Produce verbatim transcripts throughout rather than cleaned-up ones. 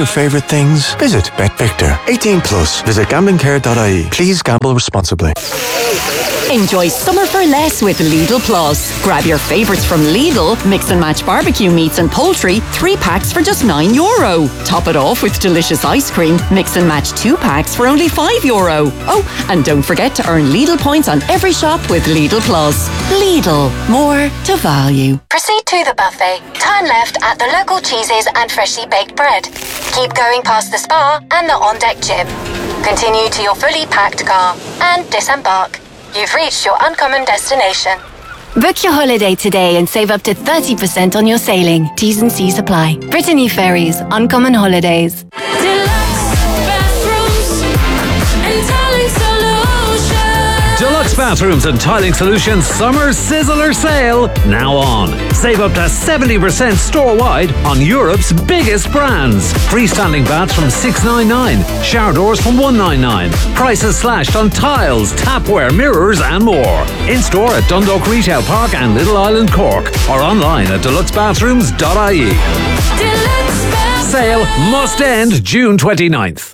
favourite things? Visit BetVictor. eighteen plus. Visit gambling care dot I E. Please gamble responsibly. Enjoy summer for less with Lidl Plus. Grab your favourites from Lidl, mix and match barbecue meats and poultry, three packs for just nine euro. Top it off with delicious ice cream, mix and match two packs for only five euro. Oh, and don't forget to earn Lidl points on every shop with Lidl Plus. Lidl, more to value. Proceed to the buffet. Turn left at the local cheeses and freshly baked bread. Keep going past the spa and the on-deck gym. Continue to your fully packed car and disembark. You've reached your uncommon destination. Book your holiday today and save up to thirty percent on your sailing. T's and C's apply. Brittany Ferries, Uncommon Holidays. Deluxe Bathrooms and Tiling Solutions Summer Sizzler Sale now on. Save up to seventy percent store-wide on Europe's biggest brands. Freestanding baths from six ninety-nine, shower doors from one ninety-nine. Prices slashed on tiles, tapware, mirrors and more. In-store at Dundalk Retail Park and Little Island Cork or online at deluxe bathrooms dot I E. Sale must end June twenty-ninth.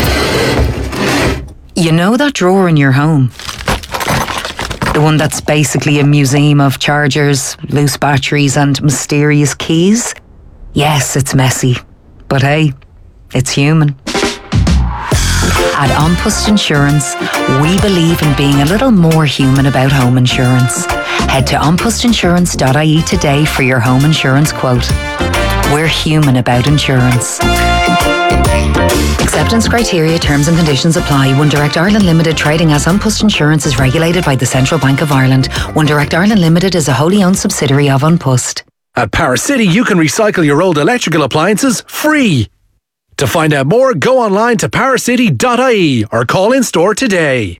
You know that drawer in your home? The one that's basically a museum of chargers, loose batteries and mysterious keys? Yes, it's messy. But hey, it's human. At An Post Insurance, we believe in being a little more human about home insurance. Head to an post insurance dot I E today for your home insurance quote. We're human about insurance. Acceptance criteria, terms and conditions apply. One Direct Ireland Limited, trading as An Post Insurance, is regulated by the Central Bank of Ireland. One Direct Ireland Limited is a wholly owned subsidiary of An Post. At Power City, you can recycle your old electrical appliances free. To find out more, go online to power city dot I E or call in store today.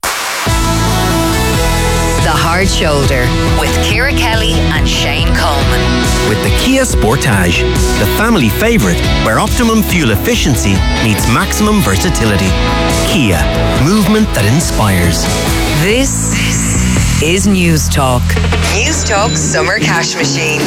The Hard Shoulder with Ciara Kelly and Shane Coleman. With the Kia Sportage, the family favourite where optimum fuel efficiency meets maximum versatility. Kia, movement that inspires. This is News Talk. News Talk Summer Cash Machine.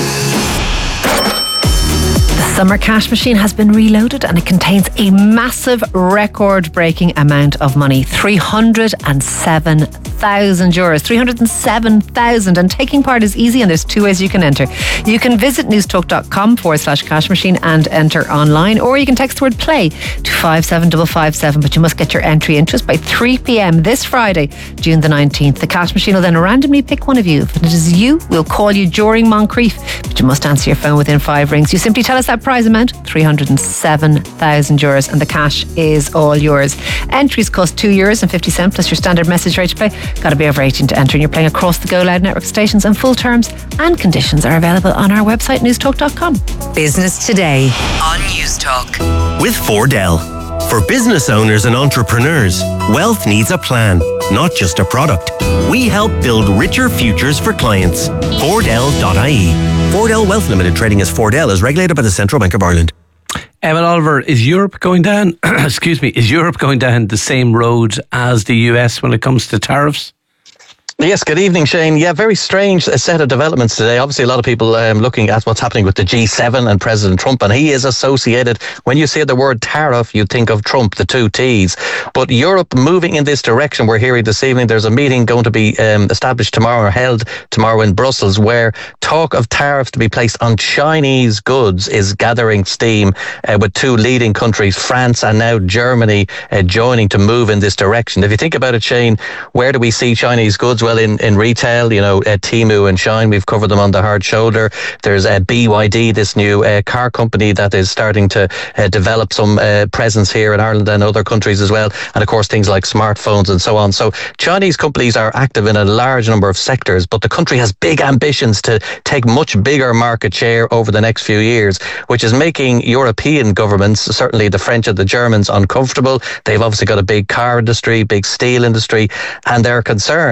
The Summer Cash Machine has been reloaded and it contains a massive record-breaking amount of money. three hundred seven thousand euros. three hundred seven thousand. And taking part is easy and there's two ways you can enter. You can visit newstalk.com forward slash cash machine and enter online, or you can text the word play to five seven five five seven, but you must get your entry into us by three p.m. this Friday, June the nineteenth. The Cash Machine will then randomly pick one of you. If it is you, we'll call you during Moncrief, but you must answer your phone within five rings. You simply tell us that prize amount, three hundred seven thousand euros, and the cash is all yours. Entries cost two euros and fifty cents plus your standard message rate to play. Got to be over eighteen to enter, and you're playing across the Go Loud network stations, and full terms and conditions are available on our website newstalk dot com. Business Today on News Talk. With Fordell. For business owners and entrepreneurs, wealth needs a plan, not just a product. We help build richer futures for clients. Fordell dot I E. Fordell Wealth Limited, trading as Fordell, is regulated by the Central Bank of Ireland. Evan Oliver, is Europe going down, excuse me, is Europe going down the same road as the U S when it comes to tariffs? Yes, good evening, Shane. Yeah, very strange set of developments today. Obviously, a lot of people um, looking at what's happening with the G seven and President Trump, and he is associated. When you say the word tariff, you think of Trump, the two T's. But Europe moving in this direction. We're hearing this evening there's a meeting going to be um, established tomorrow or held tomorrow in Brussels, where talk of tariffs to be placed on Chinese goods is gathering steam, uh, with two leading countries, France and now Germany, uh, joining to move in this direction. If you think about it, Shane, where do we see Chinese goods? Well, in, in retail, you know, uh, Temu and Shine, we've covered them on the Hard Shoulder. There's uh, B Y D, this new uh, car company that is starting to uh, develop some uh, presence here in Ireland and other countries as well. And of course, things like smartphones and so on. So Chinese companies are active in a large number of sectors, but the country has big ambitions to take much bigger market share over the next few years, which is making European governments, certainly the French and the Germans, uncomfortable. They've obviously got a big car industry, big steel industry, and they're concerned. But up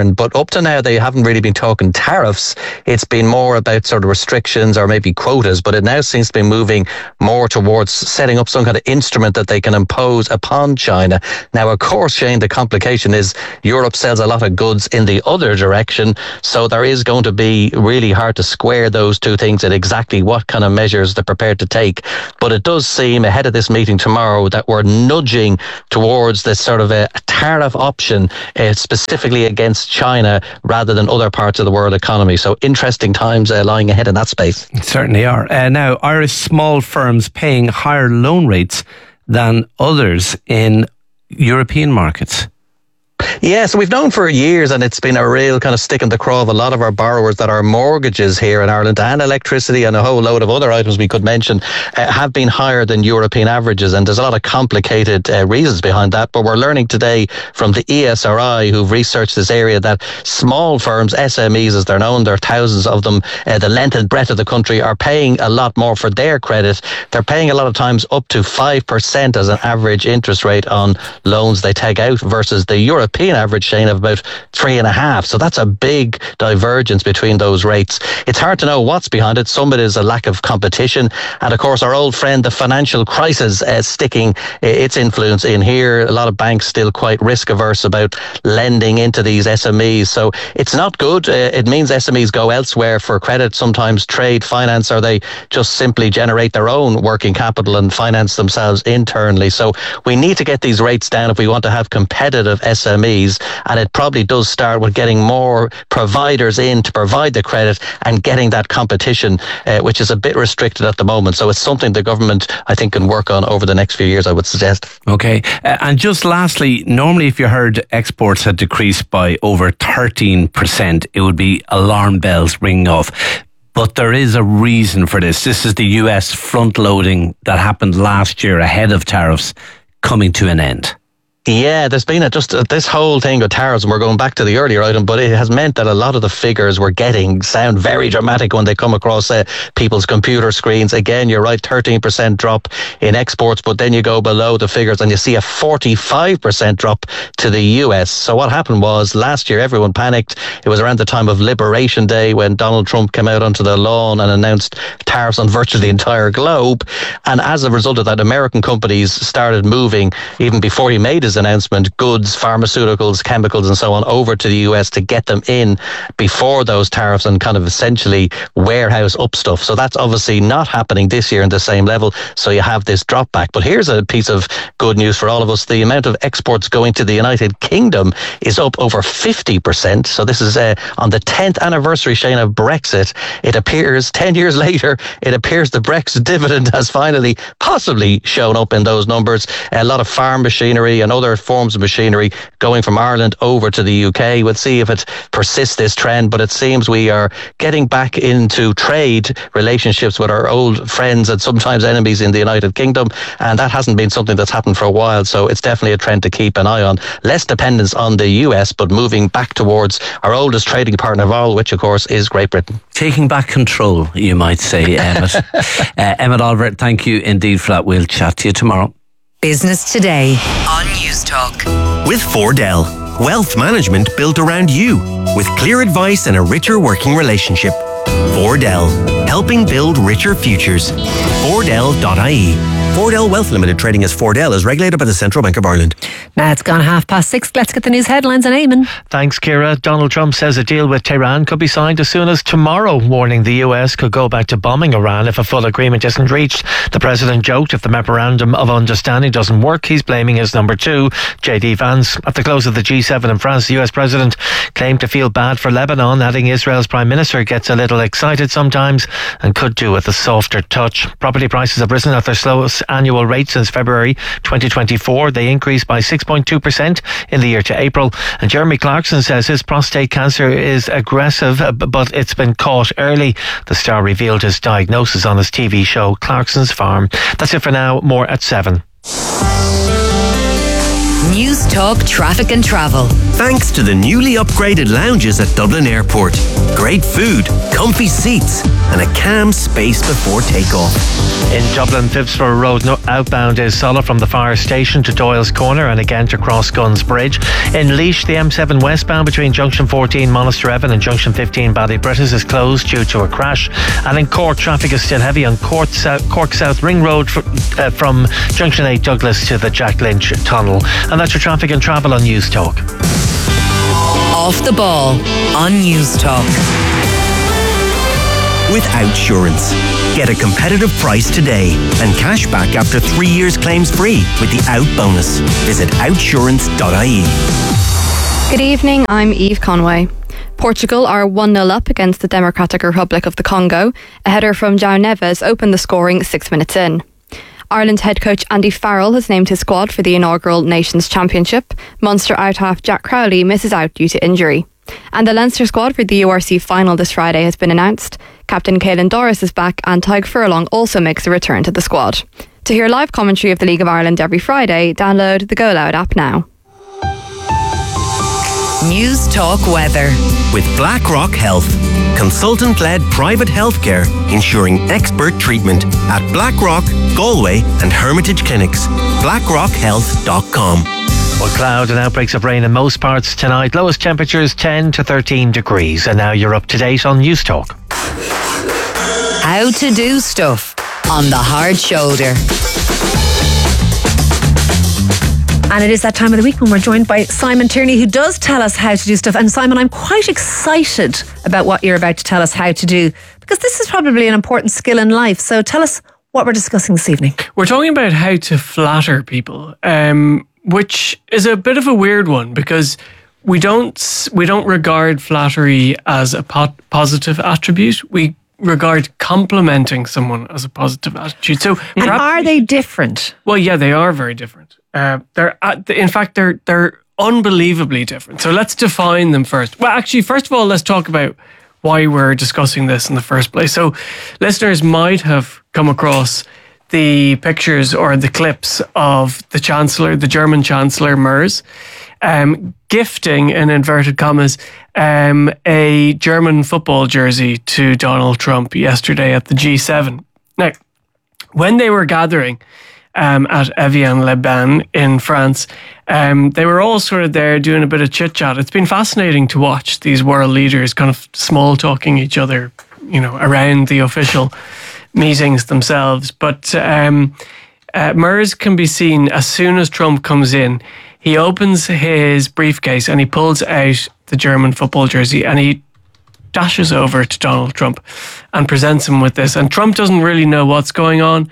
up to now they haven't really been talking tariffs. It's been more about sort of restrictions or maybe quotas, but it now seems to be moving more towards setting up some kind of instrument that they can impose upon China. Now, of course, Shane, the complication is Europe sells a lot of goods in the other direction, so there is going to be really hard to square those two things and exactly what kind of measures they're prepared to take. But it does seem ahead of this meeting tomorrow that we're nudging towards this sort of a tariff option uh, specifically against China rather than other parts of the world economy. So interesting times uh, lying ahead in that space. Certainly are. Uh, now, Irish small firms paying higher loan rates than others in European markets. Yeah, so we've known for years, and it's been a real kind of stick in the craw of a lot of our borrowers, that our mortgages here in Ireland and electricity and a whole load of other items we could mention uh, have been higher than European averages. And there's a lot of complicated uh, reasons behind that. But we're learning today from the E S R I, who've researched this area, that small firms, S M Es as they're known, there are thousands of them, uh, the length and breadth of the country, are paying a lot more for their credit. They're paying a lot of times up to five percent as an average interest rate on loans they take out versus the European European average, Shane, of about three and a half. So that's a big divergence between those rates. It's hard to know what's behind it. Some of it is a lack of competition. And of course, our old friend, the financial crisis, uh, sticking its influence in here. A lot of banks still quite risk averse about lending into these S M Es. So it's not good. Uh, it means S M Es go elsewhere for credit, sometimes trade, finance, or they just simply generate their own working capital and finance themselves internally. So we need to get these rates down if we want to have competitive S M Es, and it probably does start with getting more providers in to provide the credit and getting that competition, uh, which is a bit restricted at the moment. So it's something the government, I think, can work on over the next few years, I would suggest. Okay. Uh, and just lastly, normally if you heard exports had decreased by over thirteen percent, it would be alarm bells ringing off. But there is a reason for this. This is the U S front loading that happened last year ahead of tariffs coming to an end. Yeah, there's been a, just a, this whole thing with tariffs, and we're going back to the earlier item, but it has meant that a lot of the figures we're getting sound very dramatic when they come across uh, people's computer screens. Again, you're right, thirteen percent drop in exports, but then you go below the figures and you see a forty-five percent drop to the U S. So what happened was last year everyone panicked. It was around the time of Liberation Day when Donald Trump came out onto the lawn and announced tariffs on virtually the entire globe. And as a result of that, American companies started moving, even before he made his announcement, goods, pharmaceuticals, chemicals and so on over to the U S to get them in before those tariffs and kind of essentially warehouse up stuff. So that's obviously not happening this year in the same level. So you have this drop back. But here's a piece of good news for all of us. The amount of exports going to the United Kingdom is up over fifty percent. So this is uh, on the tenth anniversary, Shane, of Brexit. It appears ten years later, it appears the Brexit dividend has finally possibly shown up in those numbers. A lot of farm machinery and other forms of machinery going from Ireland over to the U K. We'll see if it persists, this trend, but it seems we are getting back into trade relationships with our old friends and sometimes enemies in the United Kingdom, and that hasn't been something that's happened for a while. So it's definitely a trend to keep an eye on. Less dependence on the U S, but moving back towards our oldest trading partner of all, which of course is Great Britain. Taking back control, you might say, Emmett. uh, Emmett Oliver, thank you indeed for that. We'll chat to you tomorrow. Business Today on News Talk. With Fordell, wealth management built around you, with clear advice and a richer working relationship. Fordell, helping build richer futures. Fordell dot I E. Fordell Wealth Limited, trading as Fordell, is regulated by the Central Bank of Ireland. Now it's gone half past six. Let's get the news headlines and Eamon. Thanks, Ciara. Donald Trump says a deal with Tehran could be signed as soon as tomorrow, warning the U S could go back to bombing Iran if a full agreement isn't reached. The president joked if the memorandum of understanding doesn't work, he's blaming his number two, J D Vance. At the close of the G seven in France, the U S president claimed to feel bad for Lebanon, adding Israel's prime minister gets a little excited sometimes and could do with a softer touch. Property prices have risen at their slowest annual rate since February twenty twenty-four. They increased by six point two percent in the year to April. And Jeremy Clarkson says his prostate cancer is aggressive, but it's been caught early. The star revealed his diagnosis on his T V show Clarkson's Farm. That's it for now. More at seven. News Talk Traffic and Travel. Thanks to the newly upgraded lounges at Dublin Airport. Great food, comfy seats, and a calm space before takeoff. In Dublin, Phibsborough Road no, outbound is solid from the fire station to Doyle's Corner and again to Cross Guns Bridge. In Laois, the M seven westbound between Junction fourteen Monaster Evan and Junction fifteen Ballybrittis is closed due to a crash. And in Cork, traffic is still heavy on Cork South, Cork South Ring Road fr- uh, from Junction eight Douglas to the Jack Lynch Tunnel. And that's your traffic and travel on News Talk. Off the ball on News Talk. With Outsurance. Get a competitive price today and cash back after three years claims free with the Out bonus. Visit outsurance dot I E. Good evening, I'm Eve Conway. Portugal are one nil up against the Democratic Republic of the Congo. A header from João Neves opened the scoring six minutes in. Ireland head coach Andy Farrell has named his squad for the inaugural Nations Championship. Munster out-half Jack Crowley misses out due to injury. And the Leinster squad for the U R C final this Friday has been announced. Captain Caelan Doris is back and Tyg Furlong also makes a return to the squad. To hear live commentary of the League of Ireland every Friday, download the Go Loud app now. News Talk weather. With BlackRock Health. Consultant-led private healthcare ensuring expert treatment at BlackRock, Galway and Hermitage Clinics. blackrock health dot com. Well, cloud and outbreaks of rain in most parts tonight. Lowest temperatures ten to thirteen degrees. And now you're up to date on News Talk. How to do stuff on the hard shoulder. And it is that time of the week when we're joined by Simon Tierney, who does tell us how to do stuff. And Simon, I'm quite excited about what you're about to tell us how to do, because this is probably an important skill in life. So tell us what we're discussing this evening. We're talking about how to flatter people, um, which is a bit of a weird one because we don't we don't regard flattery as a po- positive attribute. We regard complimenting someone as a positive attitude. So, and are they different? Well, yeah, they are very different. Uh, they're at the, in fact they're they're unbelievably different. So let's define them first. Well, actually, first of all, let's talk about why we're discussing this in the first place. So, listeners might have come across the pictures or the clips of the Chancellor, the German Chancellor Merz, um, gifting, in inverted commas, um, a German football jersey to Donald Trump yesterday at the G seven. Now, when they were gathering um, at Evian-les-Bains in France, um, they were all sort of there doing a bit of chit-chat. It's been fascinating to watch these world leaders kind of small-talking each other, you know, around the official meetings themselves. But um, uh, Merz can be seen as soon as Trump comes in. He opens his briefcase and he pulls out the German football jersey and he dashes over to Donald Trump and presents him with this. And Trump doesn't really know what's going on,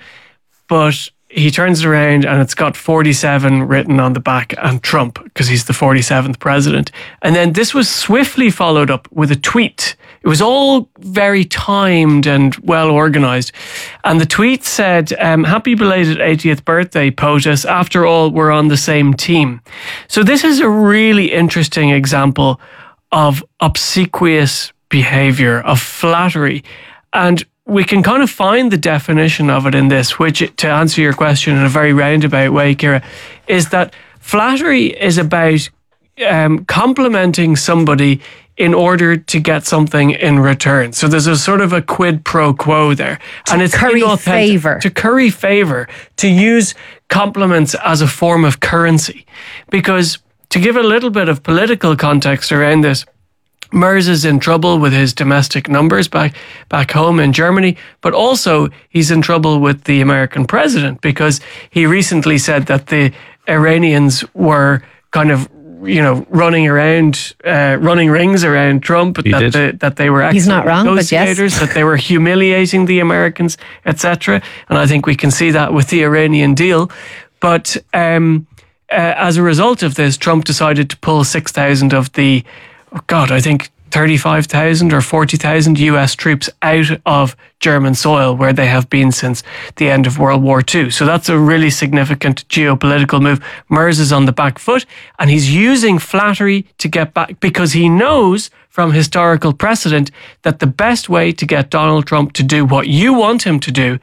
but he turns it around and it's got forty-seven written on the back and Trump, because he's the forty-seventh president. And then this was swiftly followed up with a tweet. It was all very timed and well organised. And the tweet said, um, happy belated eightieth birthday, POTUS. After all, we're on the same team. So this is a really interesting example of obsequious behaviour, of flattery. And we can kind of find the definition of it in this, which, to answer your question in a very roundabout way, Ciara, is that flattery is about um, complimenting somebody in order to get something in return. So there's a sort of a quid pro quo there. To and it's curry favour. To curry favour, to use compliments as a form of currency. Because to give a little bit of political context around this, Merz is in trouble with his domestic numbers back back home in Germany, but also he's in trouble with the American president because he recently said that the Iranians were kind of, you know, running around, uh, running rings around Trump, He that did. the, that they were excellent He's not wrong, but yes. negotiators, that they were humiliating the Americans, et cetera. And I think we can see that with the Iranian deal. But um, uh, as a result of this, Trump decided to pull six thousand of the, oh God, I think thirty-five thousand or forty thousand U S troops out of German soil, where they have been since the end of World War Two. So that's a really significant geopolitical move. Merz is on the back foot and he's using flattery to get back, because he knows from historical precedent that the best way to get Donald Trump to do what you want him to do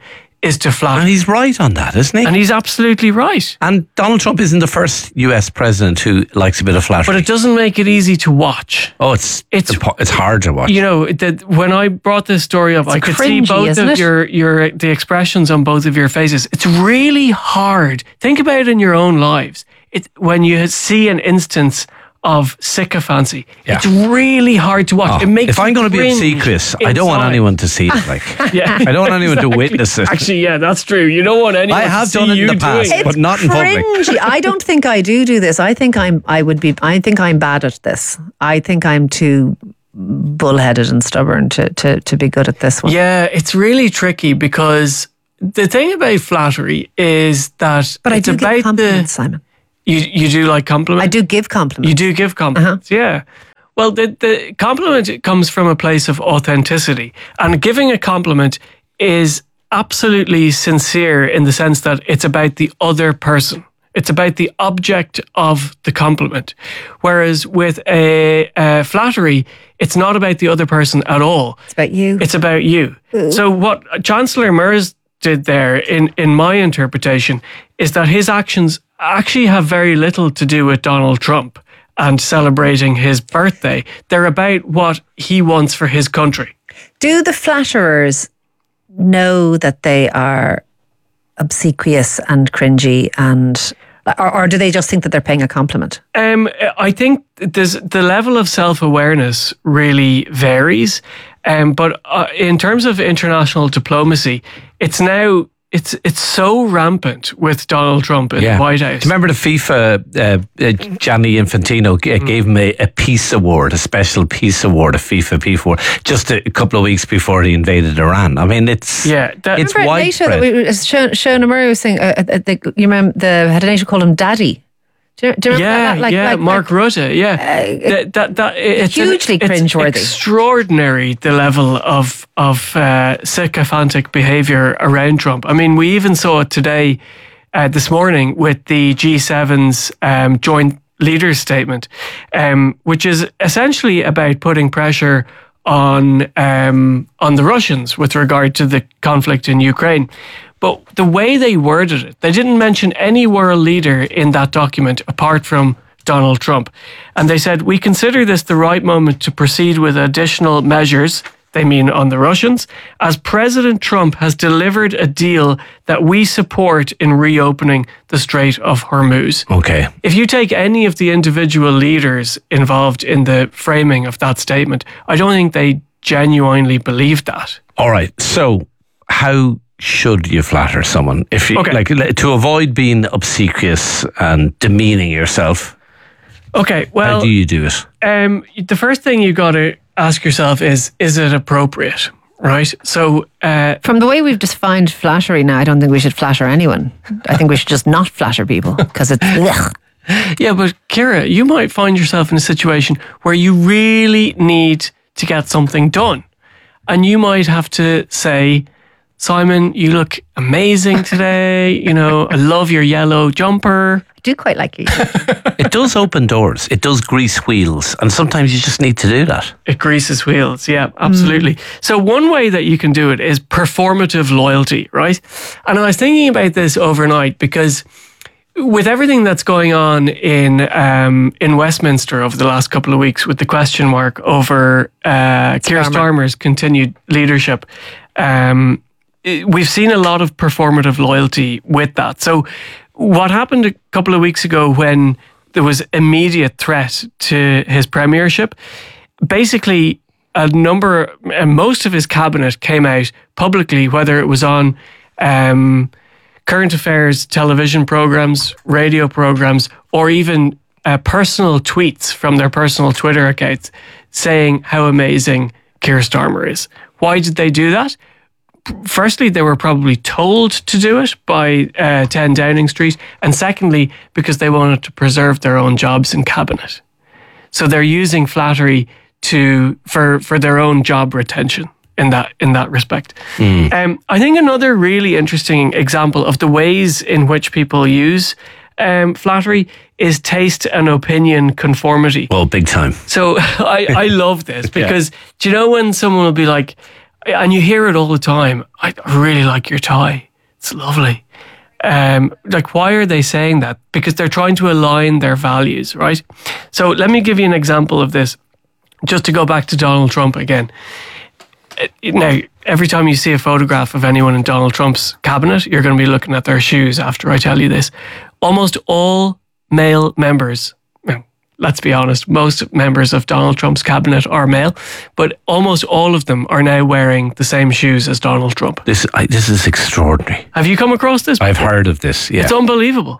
is to flatter. And he's right on that, isn't he? And he's absolutely right. And Donald Trump isn't the first U S president who likes a bit of flattery. But it doesn't make it easy to watch. Oh, it's it's it's hard to watch. You know, the, when I brought this story up, It's I could cringy, see both isn't of it? your your the expressions on both of your faces. It's really hard. Think about it in your own lives. It when you see an instance of sycophancy, Yeah. it's really hard to watch. Oh, it makes if I'm going to be cringe obsequious, I don't want inside. anyone to see it. Like, Yeah, I don't want anyone exactly. to witness it. Actually, yeah, that's true. You don't want anyone I have to done see it in you the past, doing it. but not in public. Cringy. I don't think I do do this. I think I'm. I would be. I think I'm bad at this. I think I'm too bullheaded and stubborn to to to be good at this one. Yeah, it's really tricky because the thing about flattery is that But I it's do about give compliments, the, Simon. You you do like compliments? I do give compliments. You do give compliments, Uh-huh. yeah. Well, the, the compliment comes from a place of authenticity. And giving a compliment is absolutely sincere in the sense that it's about the other person. It's about the object of the compliment. Whereas with a, a flattery, it's not about the other person at all. It's about you. It's about you. So what Chancellor Merz did there, in, in my interpretation, is that his actions actually have very little to do with Donald Trump and celebrating his birthday. They're about what he wants for his country. Do the flatterers know that they are obsequious and cringy, and or, or do they just think that they're paying a compliment? Um, I think there's, the level of self-awareness really varies. Um, but uh, in terms of international diplomacy, it's now it's it's so rampant with Donald Trump in the White House. Do you remember the FIFA, uh, uh, Gianni Infantino g- Mm. gave him a, a peace award, a special peace award, a FIFA peace award, just a, a couple of weeks before he invaded Iran. I mean, it's yeah, that, it's Remember at NATO that widespread. we, Shona Murray was saying, uh, uh, the, you remember the head of NATO called him Daddy. Do you, do you remember yeah, that? Like, yeah, like, Mark Rutte, yeah. that, that, that, it's an- hugely it's cringeworthy. extraordinary, the level of, of uh, sycophantic behaviour around Trump. I mean, we even saw it today, uh, this morning, with the G seven's um, joint leaders statement, um, which is essentially about putting pressure on um, on the Russians with regard to the conflict in Ukraine. But the way they worded it, they didn't mention any world leader in that document apart from Donald Trump. And they said, we consider this the right moment to proceed with additional measures, they mean on the Russians, as President Trump has delivered a deal that we support in reopening the Strait of Hormuz. Okay. If you take any of the individual leaders involved in the framing of that statement, I don't think they genuinely believe that. All right. So, how should you flatter someone? If you, Okay. like, to avoid being obsequious and demeaning yourself, Okay, well, how do you do it? Um, the first thing you got to ask yourself is, is it appropriate? Right? So, uh, From the way we've defined flattery now, I don't think we should flatter anyone. I think we should just not flatter people because it's ugh. yeah, but Ciara, you might find yourself in a situation where you really need to get something done. And you might have to say, Simon, you look amazing today. You know, I love your yellow jumper. I do quite like you. It does open doors. It does grease wheels. And sometimes you just need to do that. It greases wheels. Yeah, absolutely. So one way that you can do it is performative loyalty, right? And I was thinking about this overnight because with everything that's going on in um, in Westminster over the last couple of weeks, with the question mark over uh, Keir Starmer's continued leadership, um, it- we've seen a lot of performative loyalty with that. So what happened a couple of weeks ago when there was immediate threat to his premiership, basically a number, uh, most of his cabinet came out publicly, whether it was on um, current affairs television programs, radio programs, or even uh, personal tweets from their personal Twitter accounts saying how amazing Keir Starmer is. Why did they do that? Firstly, they were probably told to do it by uh, ten Downing Street. And secondly, because they wanted to preserve their own jobs in cabinet. So they're using flattery to for, for their own job retention in that in that respect. Um, I think another really interesting example of the ways in which people use um, flattery is taste and opinion conformity. Well, big time. So I, I love this because do you know when someone will be like, and you hear it all the time, I really like your tie. It's lovely. Um, like, why are they saying that? Because they're trying to align their values, right? So let me give you an example of this. Just to go back to Donald Trump again. Now, every time you see a photograph of anyone in Donald Trump's cabinet, you're going to be looking at their shoes after I tell you this. Almost all male members, let's be honest, most members of Donald Trump's cabinet are male, but almost all of them are now wearing the same shoes as Donald Trump. This I, this is extraordinary. Have you come across this before? I've heard of this, yeah. It's unbelievable.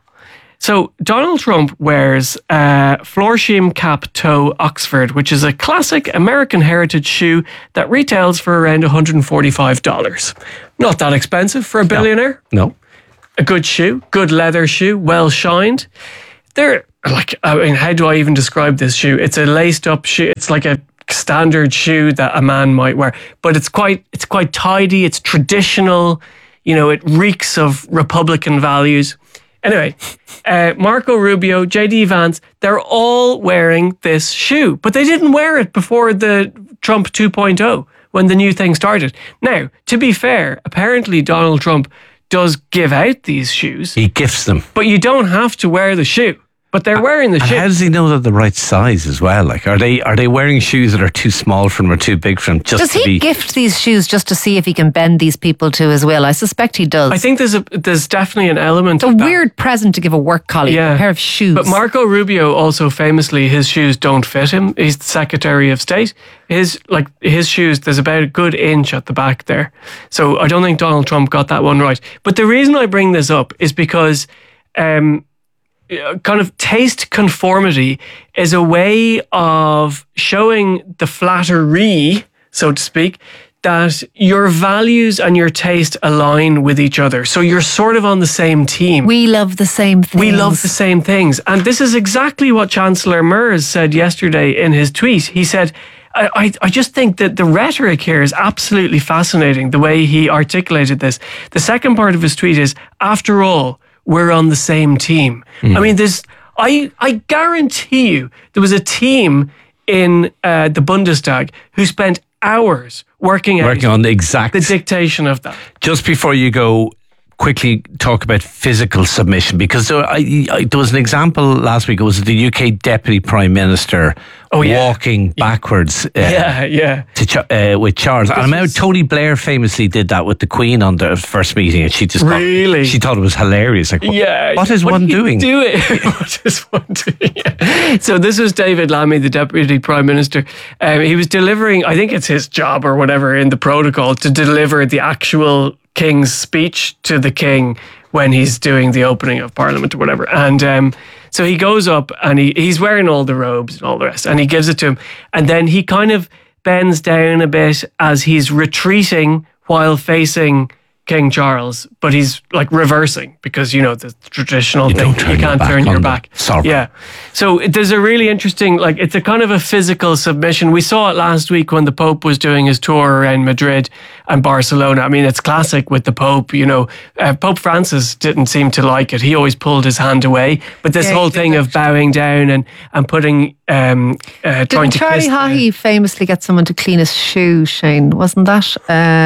So Donald Trump wears uh, Florsheim Cap Toe Oxford, which is a classic American heritage shoe that retails for around one hundred forty-five dollars. Not that expensive for a billionaire. No. no. A good shoe, good leather shoe, well shined. They're like, I mean, how do I even describe this shoe? It's a laced up shoe. It's like a standard shoe that a man might wear, but it's quite, it's quite tidy. It's traditional. You know, it reeks of Republican values. Anyway, uh, Marco Rubio, J D Vance, they're all wearing this shoe, but they didn't wear it before the Trump two point oh when the new thing started. Now, to be fair, apparently Donald Trump does give out these shoes. He gifts them. But you don't have to wear the shoe. But they're wearing the and shoe. How does he know they're the right size as well? Like, are they are they wearing shoes that are too small for him or too big for him? Just does to he be... gift these shoes just to see if he can bend these people to his will? I suspect he does. I think there's a there's definitely an element. It's of a that. weird present to give a work colleague. Yeah. A pair of shoes. But Marco Rubio also famously, his shoes don't fit him. He's the Secretary of State. His like his shoes, there's about a good inch at the back there. So I don't think Donald Trump got that one right. But the reason I bring this up is because um, kind of taste conformity is a way of showing the flattery, so to speak, that your values and your taste align with each other. So you're sort of on the same team. We love the same things. We love the same things. And this is exactly what Chancellor Merz said yesterday in his tweet. He said, I, I, I just think that the rhetoric here is absolutely fascinating, the way he articulated this. The second part of his tweet is, after all, we're on the same team. Mm. I mean, there's, I, I guarantee you there was a team in uh, the Bundestag who spent hours working out working on the exact the dictation of that. Just before you go, quickly talk about physical submission, because there, I, I, there was an example last week. It was the U K Deputy Prime Minister oh, yeah. walking backwards. Uh, yeah, yeah. To, uh, with Charles, this and I remember Tony Blair famously did that with the Queen on the first meeting, and she just really thought, she thought it was hilarious. Like, what, yeah, what is what one doing? Do it. What is one doing? Yeah. So this was David Lammy, the Deputy Prime Minister. Um, he was delivering, I think it's his job or whatever in the protocol, to deliver the actual King's speech to the King when he's doing the opening of Parliament or whatever. And um, so he goes up and he, he's wearing all the robes and all the rest, and he gives it to him. And then he kind of bends down a bit as he's retreating while facing King Charles, but he's like reversing because, you know, the traditional you thing, you can't turn your back. Sorry. Yeah. So there's a really interesting, like, it's a kind of a physical submission. We saw it last week when the Pope was doing his tour around Madrid and Barcelona. I mean, it's classic with the Pope, you know. Uh, Pope Francis didn't seem to like it. He always pulled his hand away. But this yeah, whole thing of bowing down and, and putting, um, uh, trying Didn't to Charlie kiss Haughey famously get someone to clean his shoe, Shane? Wasn't that?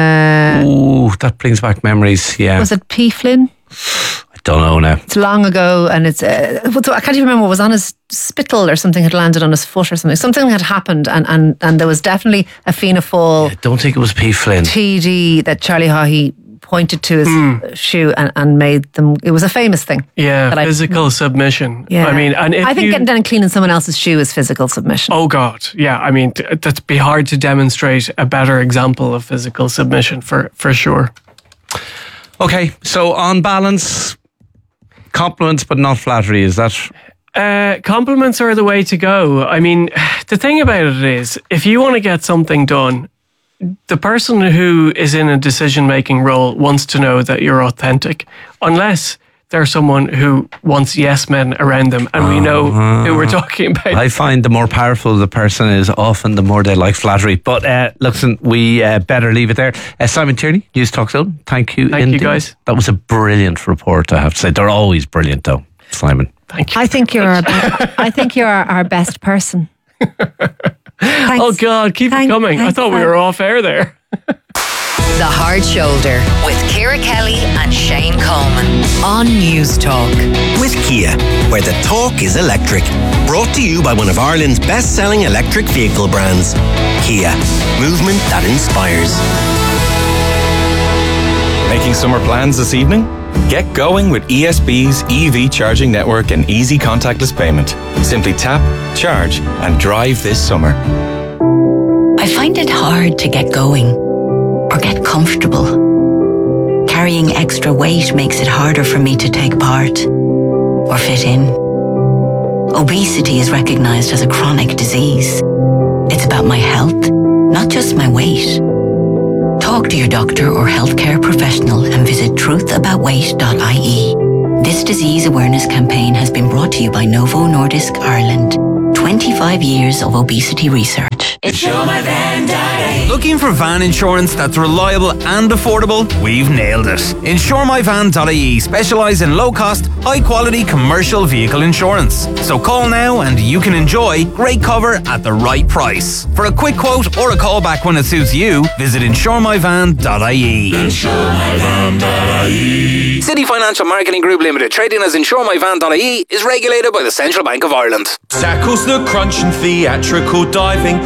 Uh, Ooh, that brings back memories, yeah. Was it P. Flynn? I don't know now. It's long ago, and it's uh, I can't even remember what was on his spittle or something had landed on his foot or something. Something had happened, and, and, and there was definitely a Fianna Fáil. I don't think it was P. Flynn. T D that Charlie Haughey pointed to his mm. shoe and, and made them. It was a famous thing. Yeah, that physical I, submission. Yeah. I mean, and if I think you, getting down and cleaning someone else's shoe is physical submission. Oh God, yeah. I mean, that'd be hard to demonstrate a better example of physical submission for for sure. Okay, so on balance, compliments but not flattery, is that? Uh, compliments are the way to go. I mean, the thing about it is, if you want to get something done, the person who is in a decision-making role wants to know that you're authentic, unless they're someone who wants yes men around them, and we know uh, who we're talking about. I find the more powerful the person is, often the more they like flattery. But uh, listen, we uh, better leave it there. Uh, Simon Tierney, News Talk Zone, thank you. Thank indeed. you, guys. That was a brilliant report, I have to say. They're always brilliant, though, Simon. Thank you. I think you're. Our, I think you're our, our best person. Oh God, keep Thanks. it coming. Thanks, I thought we were off air there. The Hard Shoulder with Ciara Kelly and Shane Coleman on News Talk. With Kia, where the talk is electric. Brought to you by one of Ireland's best-selling electric vehicle brands. Kia, movement that inspires. Making summer plans this evening? Get going with E S B's E V charging network and easy contactless payment. Simply tap, charge, and drive this summer. I find it hard to get going or get comfortable. Carrying extra weight makes it harder for me to take part or fit in. Obesity is recognized as a chronic disease. It's about my health, not just my weight. Talk to your doctor or healthcare professional and visit truth about weight dot I E. This disease awareness campaign has been brought to you by Novo Nordisk Ireland. twenty-five years of obesity research. Insure My Van dot I E. Looking for van insurance that's reliable and affordable? We've nailed it. Insure My Van dot I E specialise in low-cost, high-quality commercial vehicle insurance. So call now and you can enjoy great cover at the right price. For a quick quote or a call back when it suits you, visit Insure My Van dot I E. Insure My Van dot I E. City Financial Marketing Group Limited, trading as Insure My Van dot I E, is regulated by the Central Bank of Ireland. Tackles the crunch and theatrical diving,